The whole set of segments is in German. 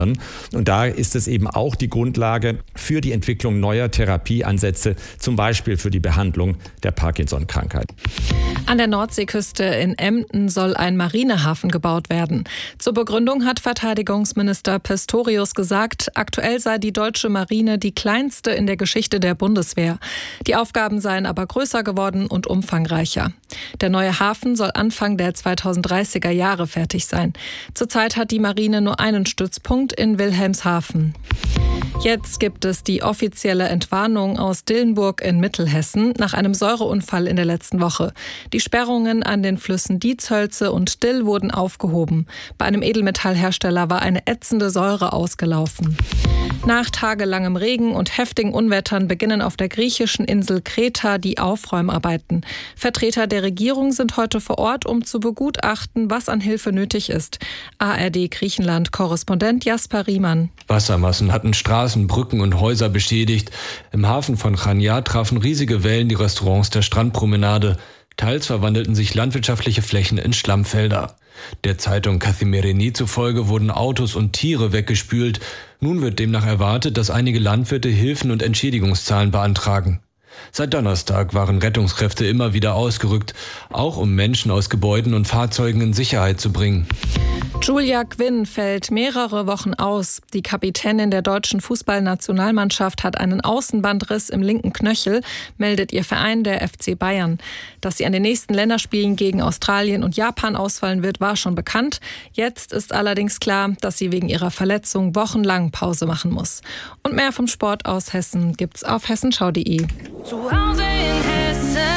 Und da ist es eben auch die Grundlage für die Entwicklung neuer Therapieansätze, zum Beispiel für die Behandlung der Parkinson-Krankheit. An der Nordseeküste in Emden soll ein Marinehafen gebaut werden. Zur Begründung hat Verteidigungsminister Pistorius gesagt, aktuell sei die deutsche Marine die kleinste in der Geschichte der Bundeswehr. Die Aufgaben seien aber größer geworden und umfangreicher. Der neue Hafen soll Anfang der 2030er Jahre fertig sein. Zurzeit hat die Marine nur einen Stützpunkt in Wilhelmshaven. Jetzt gibt es die offizielle Entwarnung aus Dillenburg in Mittelhessen nach einem Säureunfall in der letzten Woche. Die Sperrungen an den Flüssen Dietshölze und Dill wurden aufgehoben. Bei einem Edelmetallhersteller war eine ätzende Säure ausgelaufen. Nach tagelangem Regen und heftigen Unwettern beginnen auf der griechischen Insel Kreta die Aufräumarbeiten. Vertreter der Regierung sind heute vor Ort, um zu begutachten, was an Hilfe nötig ist. ARD-Griechenland-Korrespondent Jasper Riemann. Wassermassen hatten Straßen, Brücken und Häuser beschädigt. Im Hafen von Chania trafen riesige Wellen die Restaurants der Strandpromenade. Teils verwandelten sich landwirtschaftliche Flächen in Schlammfelder. Der Zeitung Kathimerini zufolge wurden Autos und Tiere weggespült. Nun wird demnach erwartet, dass einige Landwirte Hilfen und Entschädigungszahlen beantragen. Seit Donnerstag waren Rettungskräfte immer wieder ausgerückt, auch um Menschen aus Gebäuden und Fahrzeugen in Sicherheit zu bringen. Julia Quinn fällt mehrere Wochen aus. Die Kapitänin der deutschen Fußballnationalmannschaft hat einen Außenbandriss im linken Knöchel, meldet ihr Verein, der FC Bayern. Dass sie an den nächsten Länderspielen gegen Australien und Japan ausfallen wird, war schon bekannt. Jetzt ist allerdings klar, dass sie wegen ihrer Verletzung wochenlang Pause machen muss. Und mehr vom Sport aus Hessen gibt's auf hessenschau.de. Zu Hause in Hessen.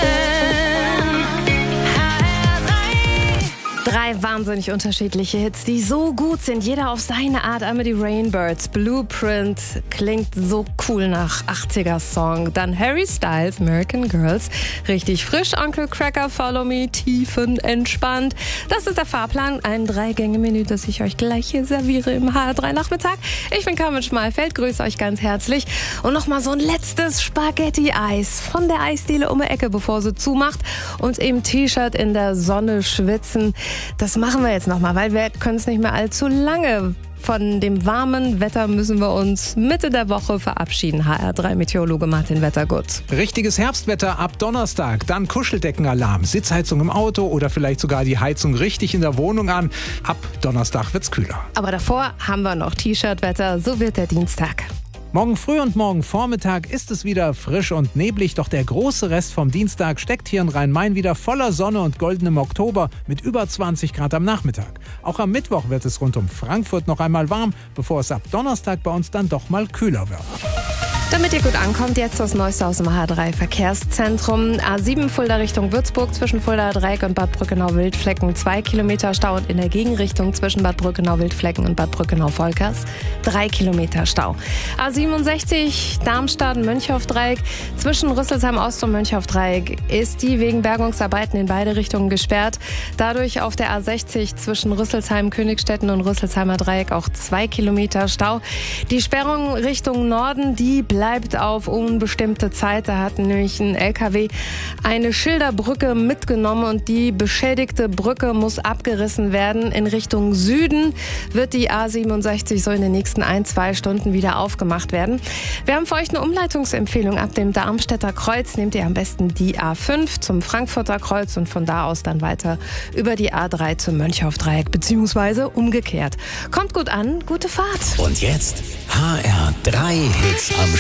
Drei wahnsinnig unterschiedliche Hits, die so gut sind, jeder auf seine Art. Einmal die Rainbirds, Blueprint, klingt so cool nach 80er-Song. Dann Harry Styles, American Girls, richtig frisch. Uncle Cracker, Follow Me, tiefenentspannt. Das ist der Fahrplan, ein 3-Gänge-Menü, das ich euch gleich hier serviere im HR3-Nachmittag. Ich bin Carmen Schmalfeld, grüße euch ganz herzlich. Und nochmal so ein letztes Spaghetti-Eis von der Eisdiele um die Ecke, bevor sie zumacht. Und im T-Shirt in der Sonne schwitzen. Das machen wir jetzt nochmal, weil wir können es nicht mehr allzu lange. Von dem warmen Wetter müssen wir uns Mitte der Woche verabschieden. HR3-Meteorologe Martin Wettergut. Richtiges Herbstwetter ab Donnerstag. Dann Kuscheldeckenalarm, Sitzheizung im Auto oder vielleicht sogar die Heizung richtig in der Wohnung an. Ab Donnerstag wird's kühler. Aber davor haben wir noch T-Shirt-Wetter. So wird der Dienstag. Morgen früh und morgen Vormittag ist es wieder frisch und neblig, doch der große Rest vom Dienstag steckt hier in Rhein-Main wieder voller Sonne und goldenem Oktober mit über 20 Grad am Nachmittag. Auch am Mittwoch wird es rund um Frankfurt noch einmal warm, bevor es ab Donnerstag bei uns dann doch mal kühler wird. Damit ihr gut ankommt, jetzt das Neueste aus dem H3 Verkehrszentrum. A7 Fulda Richtung Würzburg zwischen Fulda Dreieck und Bad Brückenau-Wildflecken 2 Kilometer Stau und in der Gegenrichtung zwischen Bad Brückenau-Wildflecken und Bad Brückenau-Volkers 3 Kilometer Stau. A67 Darmstadt-Mönchhof-Dreieck zwischen Rüsselsheim-Ost und Mönchhof-Dreieck ist die wegen Bergungsarbeiten in beide Richtungen gesperrt. Dadurch auf der A60 zwischen Rüsselsheim-Königstetten und Rüsselsheimer Dreieck auch 2 Kilometer Stau. Die Sperrung Richtung Norden, die bleibt auf unbestimmte Zeit. Da hat nämlich ein LKW eine Schilderbrücke mitgenommen und die beschädigte Brücke muss abgerissen werden. In Richtung Süden wird die A67 so in den nächsten 1-2 Stunden wieder aufgemacht werden. Wir haben für euch eine Umleitungsempfehlung. Ab dem Darmstädter Kreuz nehmt ihr am besten die A5 zum Frankfurter Kreuz und von da aus dann weiter über die A3 zum Mönchhof-Dreieck beziehungsweise umgekehrt. Kommt gut an, gute Fahrt. Und jetzt HR3 Hits am